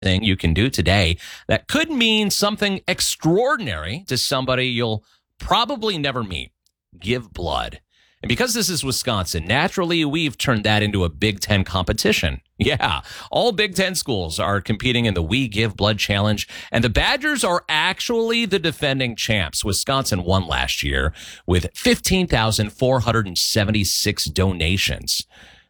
thing you can do today that could mean something extraordinary to somebody you'll probably never meet. Give blood. And because this is Wisconsin, naturally, we've turned that into a Big Ten competition. Yeah, all Big Ten schools are competing in the We Give Blood Challenge, and the Badgers are actually the defending champs. Wisconsin won last year with 15,476 donations.